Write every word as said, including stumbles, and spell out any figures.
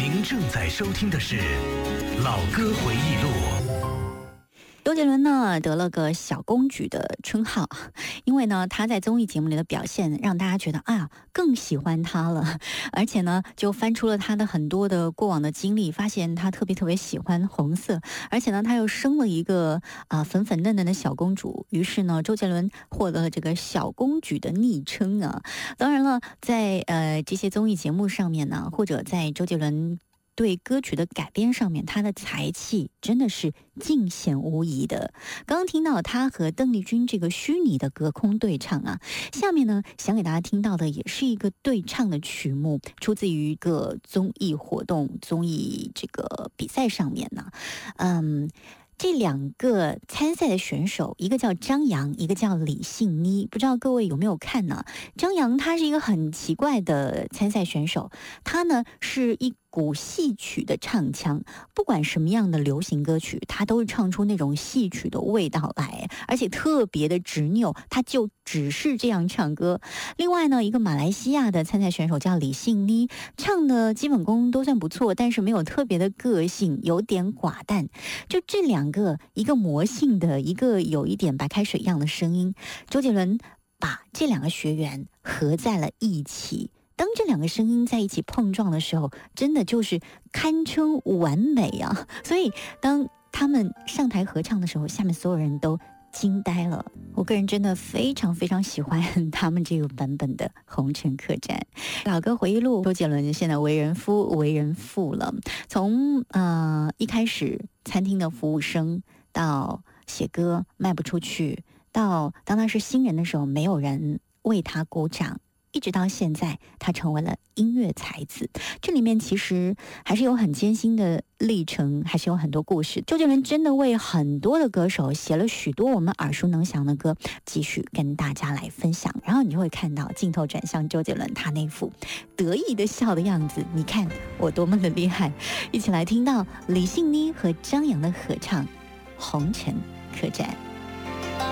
您正在收听的是《老歌回忆录》。 周杰伦呢得了个小公举的称号，因为呢他在综艺节目里的表现让大家觉得啊更喜欢他了，而且呢就翻出了他的很多的过往的经历，发现他特别特别喜欢红色，而且呢他又生了一个啊、呃、粉粉嫩嫩的小公主，于是呢周杰伦获得了这个小公举的昵称啊。当然了，在呃这些综艺节目上面呢，或者在周杰伦对歌曲的改编上面，他的才气真的是尽显无疑的。刚刚听到他和邓丽君这个虚拟的隔空对唱啊，下面呢想给大家听到的也是一个对唱的曲目，出自于一个综艺活动、综艺这个比赛上面呢，嗯。这两个参赛的选手，一个叫张扬，一个叫李信妮，不知道各位有没有看呢？张扬他是一个很奇怪的参赛选手，他呢是一股戏曲的唱腔，不管什么样的流行歌曲，他都是唱出那种戏曲的味道来，而且特别的执拗，他就只是这样唱歌。另外呢，一个马来西亚的参赛选手叫李信妮，唱的基本功都算不错，但是没有特别的个性，有点寡淡。就这两个，一个魔性的，一个有一点白开水一样的声音，周杰伦把这两个学员合在了一起。当这两个声音在一起碰撞的时候，真的就是堪称完美啊！所以当他们上台合唱的时候，下面所有人都惊呆了。我个人真的非常非常喜欢他们这个版本的《红尘客栈》。老歌回忆录，周杰伦现在为人夫为人父了，从呃一开始餐厅的服务生，到写歌卖不出去，到当他是新人的时候没有人为他鼓掌，一直到现在他成为了音乐才子。这里面其实还是有很艰辛的历程，还是有很多故事。周杰伦真的为很多的歌手写了许多我们耳熟能详的歌，继续跟大家来分享。然后你就会看到镜头转向周杰伦他那副得意的笑的样子，你看我多么的厉害。一起来听到李信妮和张扬的合唱《红尘客栈》。